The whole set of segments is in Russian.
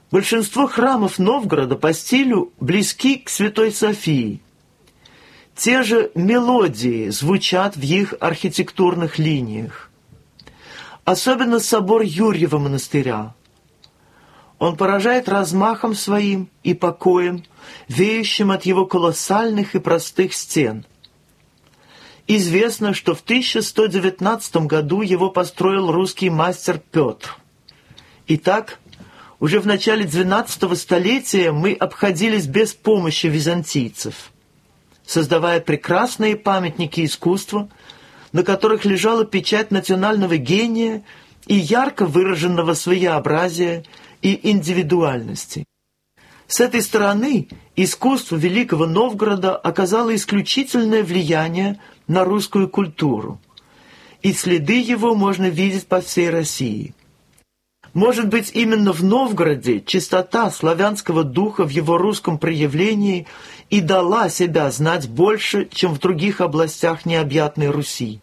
Большинство храмов Новгорода по стилю близки к Святой Софии. Те же мелодии звучат в их архитектурных линиях. Особенно собор Юрьева монастыря. Он поражает размахом своим и покоем, веющим от его колоссальных и простых стен. Известно, что в 1119 году его построил русский мастер Петр. Итак, уже в начале XII столетия мы обходились без помощи византийцев, создавая прекрасные памятники искусства, на которых лежала печать национального гения и ярко выраженного своеобразия и индивидуальности. С этой стороны искусство Великого Новгорода оказало исключительное влияние на русскую культуру, и следы его можно видеть по всей России. Может быть, именно в Новгороде чистота славянского духа в его русском проявлении и дала себя знать больше, чем в других областях необъятной Руси.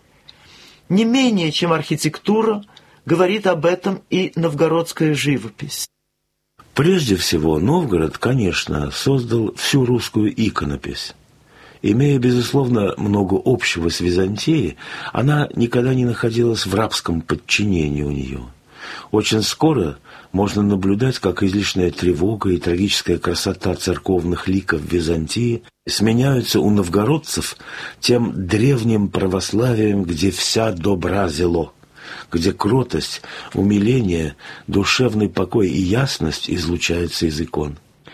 Не менее, чем архитектура, говорит об этом и новгородская живопись. Прежде всего, Новгород, конечно, создал всю русскую иконопись. Имея, безусловно, много общего с Византией, она никогда не находилась в рабском подчинении у нее. Очень скоро можно наблюдать, как излишняя тревога и трагическая красота церковных ликов Византии сменяются у новгородцев тем древним православием, где вся добра зело, где кротость, умиление, душевный покой и ясность излучаются из икон.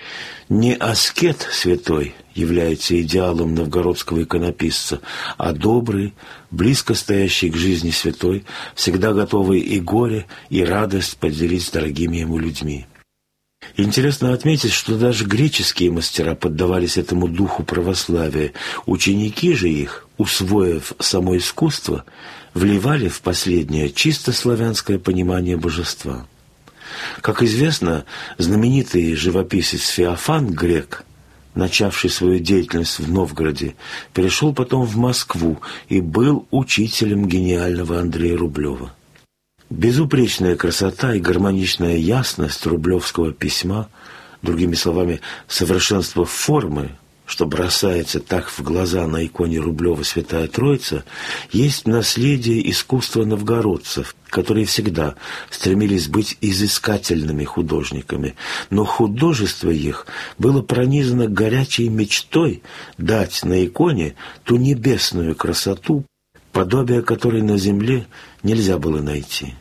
Не аскет святой является идеалом новгородского иконописца, а добрый, близко стоящий к жизни святой, всегда готовый и горе, и радость поделить с дорогими ему людьми. Интересно отметить, что даже греческие мастера поддавались этому духу православия. Ученики же их, усвоив само искусство, вливали в последнее чисто славянское понимание божества. Как известно, знаменитый живописец Феофан Грек, начавший свою деятельность в Новгороде, перешел потом в Москву и был учителем гениального Андрея Рублева. Безупречная красота и гармоничная ясность рублевского письма, другими словами, совершенство формы, что бросается так в глаза на иконе Рублева Святая Троица, есть наследие искусства новгородцев, которые всегда стремились быть изыскательными художниками, но художество их было пронизано горячей мечтой дать на иконе ту небесную красоту, подобие которой на земле нельзя было найти.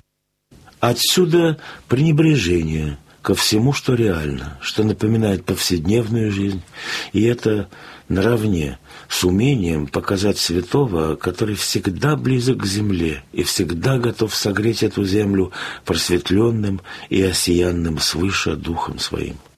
Отсюда пренебрежение ко всему, что реально, что напоминает повседневную жизнь, и это наравне с умением показать святого, который всегда близок к земле и всегда готов согреть эту землю просветленным и осиянным свыше духом своим.